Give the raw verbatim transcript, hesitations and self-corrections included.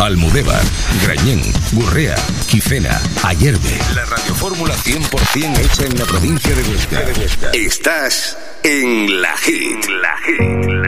Almudévar, Grañén, Gurrea, Quifena, Ayerbe. La radiofórmula cien por ciento hecha en la provincia de Huesca. Estás en La Hit. La Hit.